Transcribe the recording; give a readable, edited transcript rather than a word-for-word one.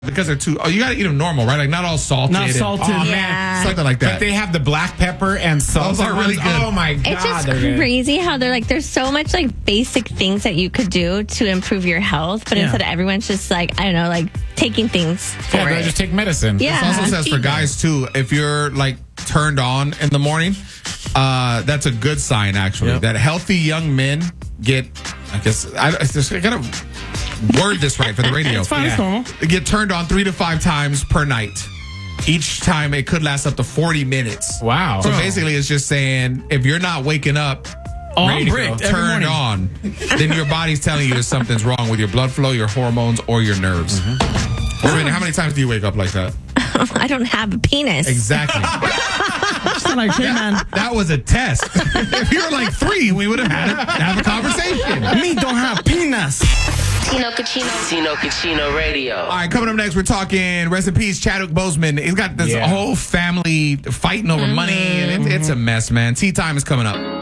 because they're too. Oh, you gotta eat them normal, right? Like not all salted. Not salted. Oh, Yeah. man. Something like that. But they have the black pepper and salt. Those are really ones. good. Oh my god, It's just they're good. crazy how they're like, there's so much like basic things that you could do to improve your health, but Yeah. instead everyone's just like, I don't know, like taking things for Yeah, it. they just take medicine. Yeah. It also says for guys too, if you're like turned on in the morning, that's a good sign actually. Yep. That healthy young men get, I gotta word this right for the radio. It's fine. It's normal. They get turned on 3 to 5 times per night. Each time it could last up to 40 minutes. Wow. So basically it's just saying if you're not waking up Oh, Ready I'm to bricked go. every turned morning. on, then your body's telling you something's wrong with your blood flow, your hormones, or your nerves. Robin, how many times do you wake up like that? I don't have a penis. Exactly. Sound like, hey, man, That was a test. If you were like 3, we would have had to have a conversation. me don't have penis. Tino Cucino Radio. All right, coming up next, we're talking rest in peace, Chadwick Boseman. He's got this whole family fighting over money, and it's a mess, man. Tea time is coming up.